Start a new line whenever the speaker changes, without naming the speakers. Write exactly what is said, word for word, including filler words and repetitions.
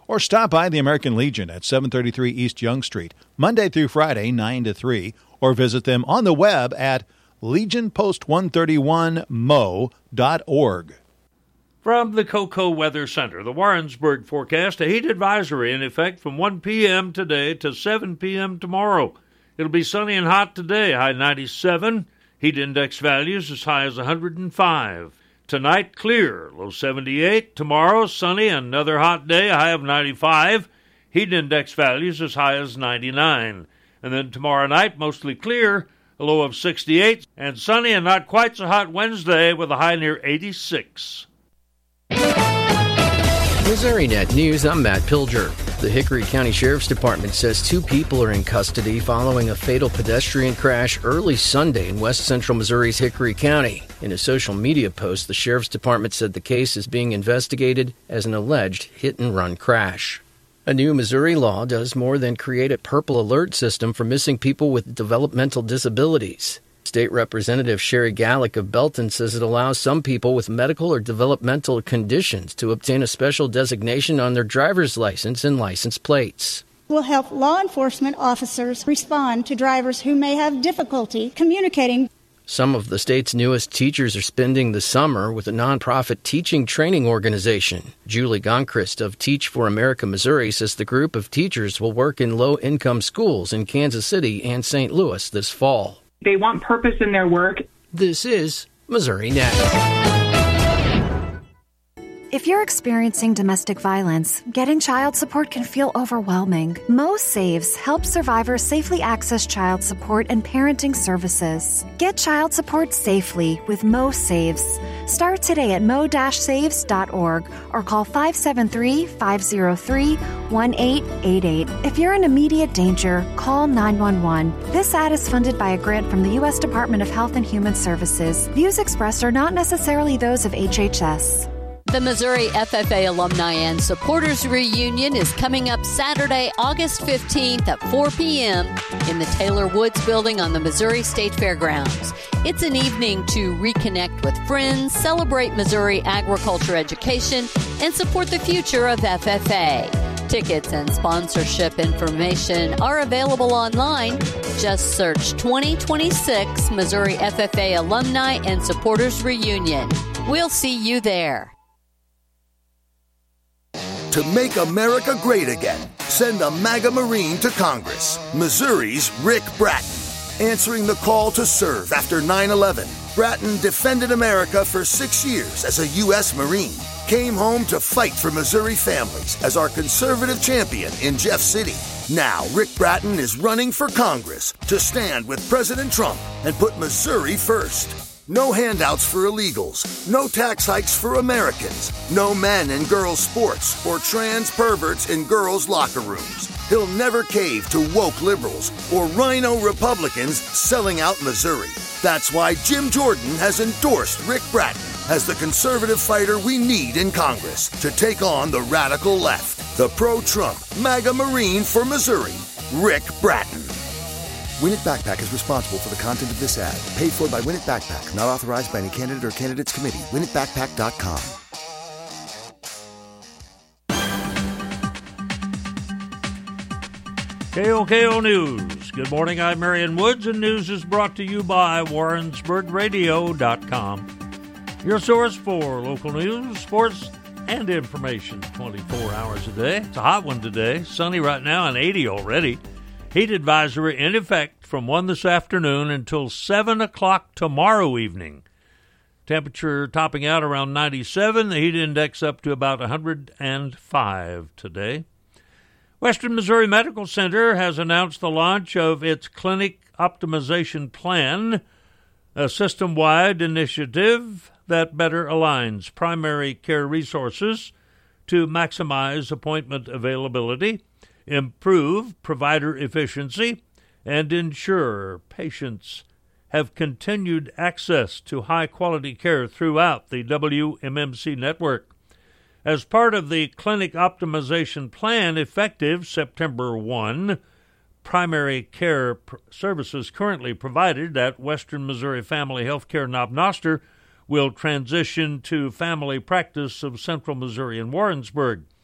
or stop by the American Legion at seven thirty-three East Young Street, Monday through Friday, nine to three, or visit them on the web at legion post one thirty-one mo dot org.
From the Cocoa Weather Center, the Warrensburg forecast, a heat advisory in effect from one p.m. today to seven p.m. tomorrow. It'll be sunny and hot today, high ninety-seven. Heat index values as high as one hundred five. Tonight, clear, low seventy-eight. Tomorrow, sunny, another hot day, a high of ninety-five. Heat index values as high as ninety-nine. And then tomorrow night, mostly clear, a low of sixty-eight. And sunny and not quite so hot Wednesday with a high near eighty-six.
MissouriNet News, I'm Matt Pilger. The Hickory County Sheriff's Department says two people are in custody following a fatal pedestrian crash early Sunday in west central Missouri's Hickory County. In a social media post, the Sheriff's Department said the case is being investigated as an alleged hit-and-run crash. A new Missouri law does more than create a purple alert system for missing people with developmental disabilities. State Representative Sherry Gallick of Belton says it allows some people with medical or developmental conditions to obtain a special designation on their driver's license and license plates.
Will help law enforcement officers respond to drivers who may have difficulty communicating.
Some of the state's newest teachers are spending the summer with a nonprofit teaching training organization. Julie Gonkrist of Teach for America Missouri says the group of teachers will work in low-income schools in Kansas City and Saint Louis this fall.
They want purpose in their work.
This is MissouriNet.
If you're experiencing domestic violence, getting child support can feel overwhelming. Mo Saves helps survivors safely access child support and parenting services. Get child support safely with Mo Saves. Start today at mo dash saves dot org or call five seven three, five zero three, one eight eight eight. If you're in immediate danger, call nine one one. This ad is funded by a grant from the U S Department of Health and Human Services. Views expressed are not necessarily those of H H S.
The Missouri F F A Alumni and Supporters Reunion is coming up Saturday, August fifteenth at four p.m. in the Taylor Woods Building on the Missouri State Fairgrounds. It's an evening to reconnect with friends, celebrate Missouri agriculture education, and support the future of F F A. Tickets and sponsorship information are available online. Just search twenty twenty-six Missouri F F A Alumni and Supporters Reunion. We'll see you there.
To make America great again, send a MAGA Marine to Congress. Missouri's Rick Bratton. Answering the call to serve after nine eleven, Bratton defended America for six years as a U S Marine. Came home to fight for Missouri families as our conservative champion in Jeff City. Now, Rick Bratton is running for Congress to stand with President Trump and put Missouri first. No handouts for illegals, no tax hikes for Americans, no men and girls sports or trans perverts in girls' locker rooms. He'll never cave to woke liberals or rhino Republicans selling out Missouri. That's why Jim Jordan has endorsed Rick Bratton as the conservative fighter we need in Congress to take on the radical left. The pro-Trump MAGA Marine for Missouri, Rick Bratton.
Winnet Backpack is responsible for the content of this ad. Paid for by Winnet Backpack. Not authorized by any candidate or candidates committee. winnet backpack dot com.
K O K O News. Good morning, I'm Marion Woods, and news is brought to you by Warrensburg Radio dot com. Your source for local news, sports, and information twenty-four hours a day. It's a hot one today. Sunny right now and eighty already. Heat advisory in effect from one this afternoon until seven o'clock tomorrow evening. Temperature topping out around ninety-seven. The heat index up to about one hundred five today. Western Missouri Medical Center has announced the launch of its Clinic Optimization Plan, a system-wide initiative that better aligns primary care resources to maximize appointment availability, improve provider efficiency, and ensure patients have continued access to high-quality care throughout the W M M C network. As part of the Clinic Optimization Plan, effective September first, primary care pr- services currently provided at Western Missouri Family Health Care Knob Noster will transition to Family Practice of Central Missouri in Warrensburg.